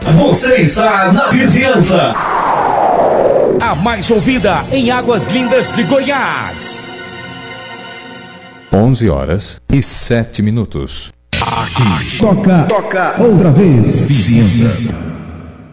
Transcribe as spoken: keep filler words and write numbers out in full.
Você está na vizinhança. A mais ouvida em Águas Lindas de Goiás. onze horas e sete minutos. Aqui. Toca. Toca. Outra vez. Vizinhança.